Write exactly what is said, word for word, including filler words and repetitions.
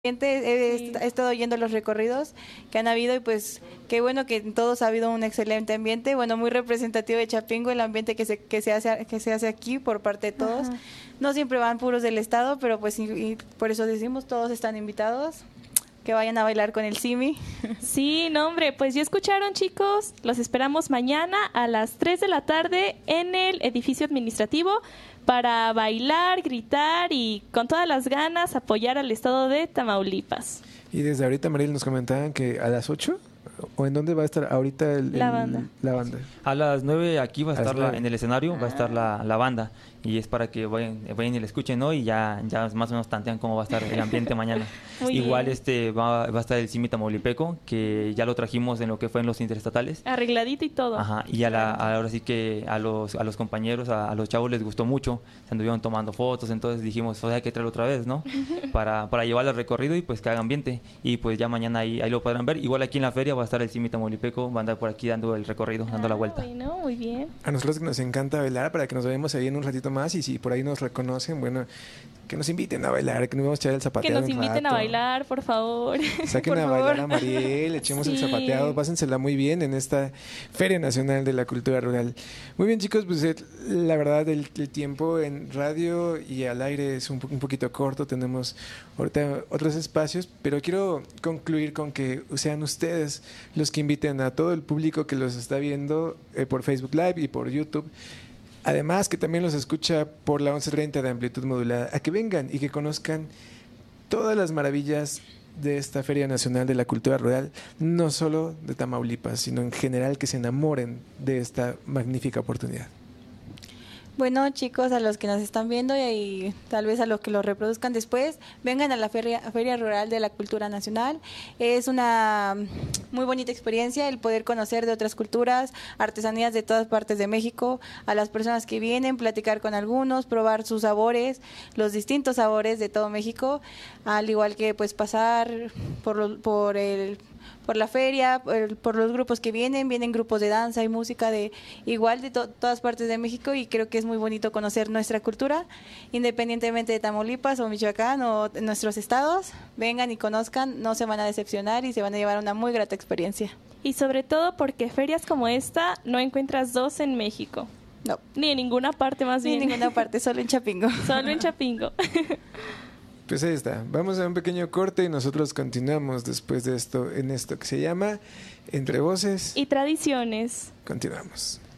He, Sí. he estado oyendo los recorridos que han habido y pues qué bueno que en todos ha habido un excelente ambiente, bueno, muy representativo de Chapingo, el ambiente que se, que se hace que se hace aquí por parte de todos. Ajá. No siempre van puros del estado, pero pues y, y por eso decimos, todos están invitados, que vayan a bailar con el Simi. Sí, no, hombre, pues ya escucharon, chicos. Los esperamos mañana a las tres de la tarde en el edificio administrativo para bailar, gritar y con todas las ganas apoyar al estado de Tamaulipas. Y desde ahorita, Mariel, nos comentaban que a las ocho, ¿o en dónde va a estar ahorita el, La el- banda. la banda? A las nueve aquí va a A las estar la- nueve. en el escenario, va a estar la, la banda. Y es para que vayan, vayan y la escuchen, ¿no? Y ya, ya más o menos tantean cómo va a estar el ambiente mañana. Muy Igual bien. este va, va a estar el Simi Tamaulipeco, que ya lo trajimos en lo que fue en los interestatales. Arregladito y todo. Ajá, y a la, a- ahora sí que a los, a los compañeros, a, a los chavos les gustó mucho, se anduvieron tomando fotos, entonces dijimos, o sea, hay que traerlo otra vez, ¿no? Para, para llevarlo al recorrido y pues que haga ambiente. Y pues ya mañana ahí, ahí lo podrán ver. Igual aquí en la feria va a estar el Simi Tamaulipeco, va a andar por aquí dando el recorrido, dando la Ah, vuelta. Bueno, muy bien. A nosotros que nos encanta bailar, para que nos veamos ahí en un ratito más, y si por ahí nos reconocen, bueno, que nos inviten a bailar, que nos vamos a echar el Que zapateado nos un inviten a rato. bailar, por favor. Saquen Por a favor. bailar a Mariel, echemos el Sí. zapateado, pásensela muy bien en esta Feria Nacional de la Cultura Rural. Muy bien, chicos, pues eh, la verdad el, el tiempo en radio y al aire es un, po- un poquito corto, tenemos ahorita otros espacios, pero quiero concluir con que sean ustedes los que inviten a todo el público que los está viendo eh, por Facebook Live y por YouTube. Además, que también los escucha por la once treinta de amplitud modulada, a que vengan y que conozcan todas las maravillas de esta Feria Nacional de la Cultura Rural, no solo de Tamaulipas, sino en general, que se enamoren de esta magnífica oportunidad. Bueno, chicos, a los que nos están viendo y, y tal vez a los que lo reproduzcan después, vengan a la Feria, Feria Rural de la Cultura Nacional. Es una muy bonita experiencia el poder conocer de otras culturas, artesanías de todas partes de México, a las personas que vienen, platicar con algunos, probar sus sabores, los distintos sabores de todo México, al igual que pues pasar por, lo- por el por la feria, por, por los grupos que vienen, vienen grupos de danza y música de igual de to- todas partes de México, y creo que es muy bonito conocer nuestra cultura, independientemente de Tamaulipas o Michoacán o de nuestros estados, vengan y conozcan, no se van a decepcionar y se van a llevar una muy grata experiencia. Y sobre todo porque ferias como esta no encuentras dos en México. No, Ni en ninguna parte más ni en bien. ninguna parte, solo en Chapingo. Solo en Chapingo. Pues ahí está, vamos a un pequeño corte y nosotros continuamos después de esto en esto que se llama Entre Voces. Y tradiciones. Continuamos.